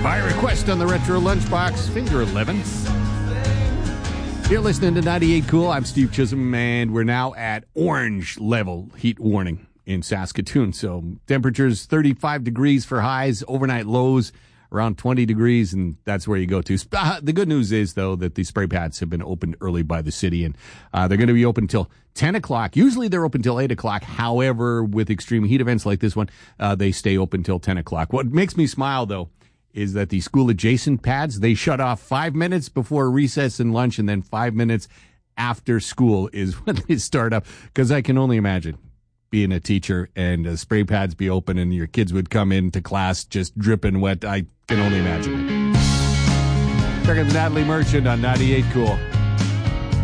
By request on the Retro Lunchbox, Finger 11. You're listening to 98 Cool. I'm Steve Chisholm, and we're now at orange level heat warning in Saskatoon. So temperatures 35 degrees for highs, overnight lows around 20 degrees, and that's where you go to. The good news is, though, that the spray pads have been opened early by the city, and they're going to be open till 10 o'clock. Usually they're open till 8 o'clock. However, with extreme heat events like this one, they stay open till 10 o'clock. What makes me smile, though, is that the school-adjacent pads, they shut off 5 minutes before recess and lunch, and then 5 minutes after school is when they start up. Because I can only imagine being a teacher and spray pads be open and your kids would come into class just dripping wet. I can only imagine. Check out Natalie Merchant on 98 Cool.